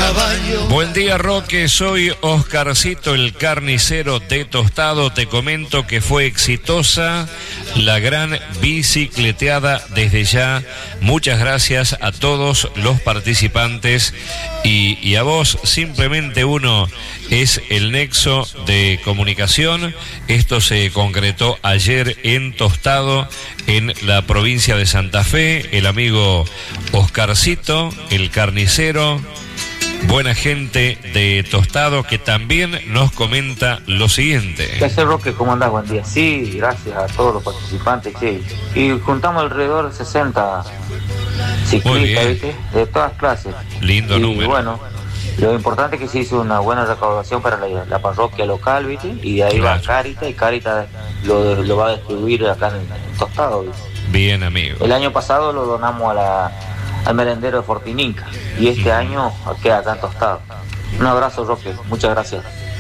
caballo. Buen día, Roque, soy Oscarcito, el carnicero de Tostado. Te comento que fue exitosa la gran bicicleteada desde ya. Muchas gracias a todos los participantes y a vos. Simplemente uno es el nexo de comunicación. Esto se concretó ayer en Tostado, en la provincia de Santa Fe. El amigo Oscarcito, el carnicero, buena gente de Tostado, que también nos comenta lo siguiente. ¿Qué hace, Roque? ¿Cómo andás? Buen día. Sí, gracias a todos los participantes, che. Y juntamos alrededor de 60 ciclistas, ¿viste? De todas clases. Lindo número. Y bueno, lo importante es que se hizo una buena recaudación para la parroquia local, ¿viste? Y de ahí va Cáritas, y Cáritas lo va a distribuir acá en Tostado, ¿viste? Bien, amigo. El año pasado lo donamos al merendero de Fortininca, y este año queda acá en Tostado. Un abrazo, Roque, muchas gracias.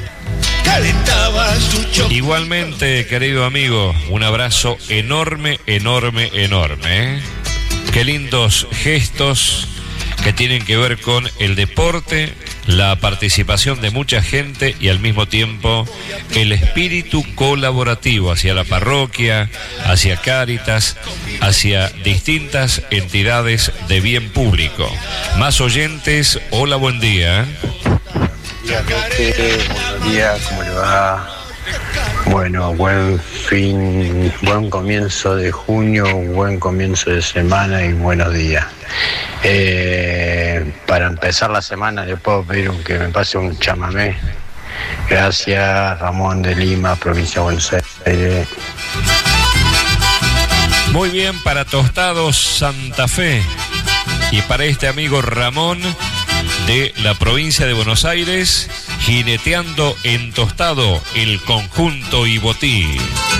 Igualmente, querido amigo, un abrazo enorme, enorme, enorme, ¿eh? Qué lindos gestos que tienen que ver con el deporte, la participación de mucha gente y al mismo tiempo el espíritu colaborativo hacia la parroquia, hacia Cáritas, hacia distintas entidades de bien público. Más oyentes, hola, buen día. Buenos días, ¿cómo le va? Bueno, buen comienzo de junio, buen comienzo de semana y buenos días. Para empezar la semana le puedo pedir que me pase un chamamé. Gracias, Ramón de Lima, provincia de Buenos Aires. Muy bien, para Tostados, Santa Fe, y para este amigo Ramón de la provincia de Buenos Aires, jineteando en Tostado el conjunto Ibotí.